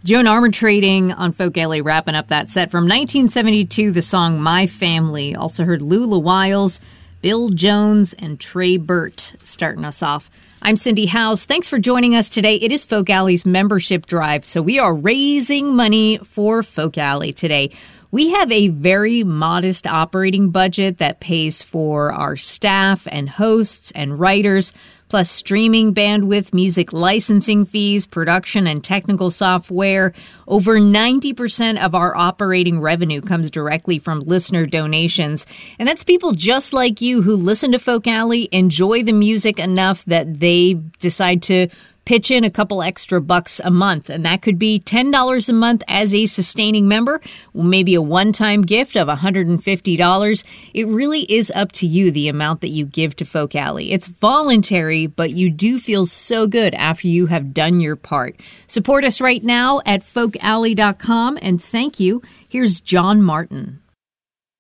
Joan Armatrading on Folk Alley wrapping up that set. From 1972, the song My Family. Also heard Lula Wiles, Bill Jones, and Trey Burt starting us off. I'm Cindy Howes. Thanks for joining us today. It is Folk Alley's membership drive, so we are raising money for Folk Alley today. We have a very modest operating budget that pays for our staff and hosts and writers, plus streaming bandwidth, music licensing fees, production and technical software. Over 90% of our operating revenue comes directly from listener donations. And that's people just like you who listen to Folk Alley, enjoy the music enough that they decide to pitch in a couple extra bucks a month. And that could be $10 a month as a sustaining member, maybe a one-time gift of $150. It really is up to you, the amount that you give to Folk Alley. It's voluntary, but you do feel so good after you have done your part. Support us right now at folkalley.com, and thank you. Here's John Martin.